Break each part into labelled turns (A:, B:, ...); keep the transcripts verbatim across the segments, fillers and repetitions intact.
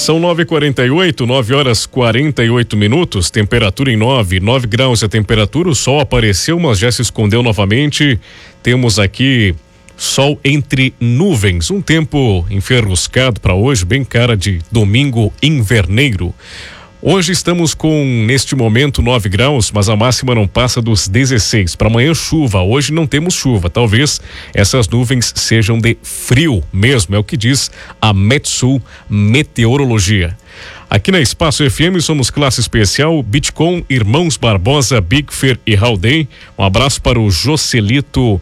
A: São nove e quarenta e oito, nove horas quarenta e oito minutos, temperatura em nove, nove graus a temperatura, o sol apareceu, mas já se escondeu novamente. Temos aqui sol entre nuvens, um tempo enferruscado para hoje, bem cara de domingo inverneiro. Hoje estamos com, neste momento, nove graus, mas a máxima não passa dos dezesseis. Para amanhã, chuva. Hoje não temos chuva. Talvez essas nuvens sejam de frio mesmo, é o que diz a Metsul Meteorologia. Aqui na Espaço F M somos classe especial, Bitcom, Irmãos Barbosa, Bigfer e Haldei. Um abraço para o Joselito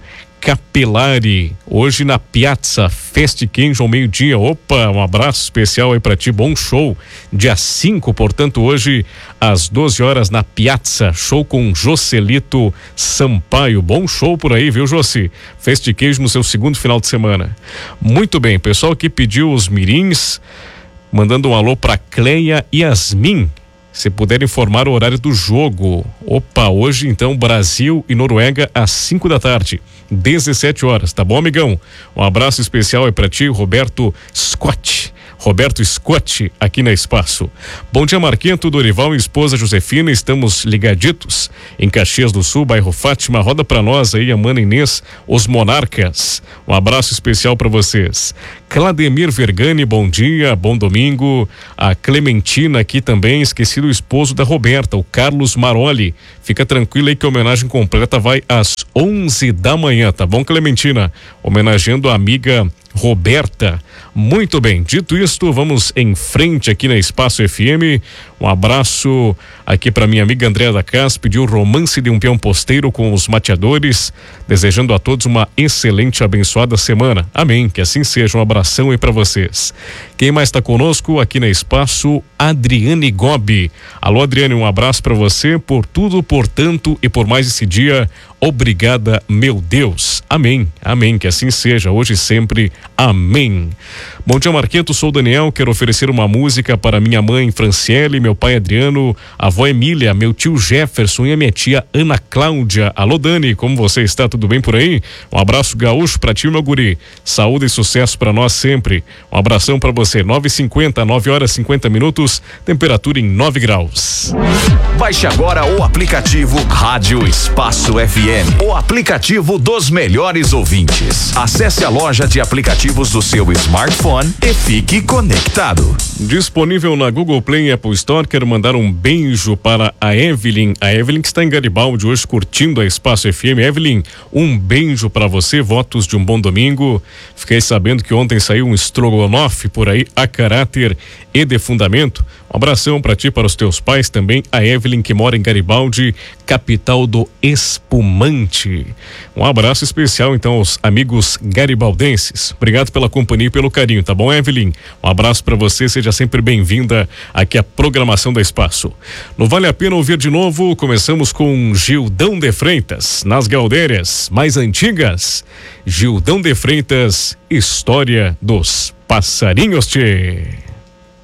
A: Capelari, hoje na Piazza Festquenjo ao meio-dia. Opa, um abraço especial aí pra ti, bom show. Dia cinco, portanto, hoje às doze horas na Piazza, show com Joselito Sampaio. Bom show por aí, viu, Josi? Festquenjo no seu segundo final de semana. Muito bem, pessoal que pediu os mirins, mandando um alô pra Cleia e Yasmin. Se puder informar o horário do jogo. Opa, hoje então Brasil e Noruega às cinco da tarde, dezessete horas, tá bom, amigão? Um abraço especial é pra ti, Roberto Scott. Roberto Scott, aqui na Espaço. Bom dia, Marquento, Dorival e esposa Josefina, estamos ligaditos em Caxias do Sul, bairro Fátima. Roda pra nós aí a mana Inês, os Monarcas. Um abraço especial pra vocês. Clademir Vergani, bom dia, bom domingo. A Clementina aqui também, esqueci do esposo da Roberta, o Carlos Maroli. Fica tranquilo aí que a homenagem completa vai às onze da manhã, tá bom, Clementina? Homenageando a amiga Roberta. Muito bem, dito isto, vamos em frente aqui na Espaço F M. Um abraço aqui para minha amiga Andréa da Cas, pediu Romance de um Peão Posteiro com os Mateadores, desejando a todos uma excelente, abençoada semana. Amém, que assim seja. Um abração aí para vocês. Quem mais está conosco aqui na Espaço? Adriane Gobi. Alô, Adriane, um abraço para você, por tudo, por tanto e por mais esse dia. Obrigada, meu Deus. Amém, amém, que assim seja, hoje e sempre. Amém. Bom dia, Marquento, sou o Daniel, quero oferecer uma música para minha mãe Franciele, meu pai Adriano, a avó Emília, meu tio Jefferson e a minha tia Ana Cláudia. Alô, Dani, como você está? Tudo bem por aí? Um abraço gaúcho pra ti, meu guri. Saúde e sucesso para nós sempre. Um abração para você. nove e cinquenta, nove horas e cinquenta minutos, temperatura em nove graus.
B: Baixe agora o aplicativo Rádio Espaço F M, o aplicativo dos melhores ouvintes. Acesse a loja de aplicativos do seu smartphone e fique conectado.
A: Disponível na Google Play e Apple Store. Quero mandar um beijo para a Evelyn. A Evelyn que está em Garibaldi hoje curtindo a Espaço F M. Evelyn, um beijo para você, votos de um bom domingo. Fiquei sabendo que ontem saiu um estrogonofe por aí a caráter e de fundamento. Um abração para ti, para os teus pais também, a Evelyn que mora em Garibaldi, capital do espumante. Um abraço especial então aos amigos garibaldenses. Obrigado pela companhia e pelo carinho, tá bom, Evelyn? Um abraço para você, seja sempre bem-vinda aqui à programação da Espaço. Não vale a pena ouvir de novo, começamos com Gildão de Freitas, nas Galdérias mais antigas. Gildão de Freitas, História dos Passarinhos, tchê.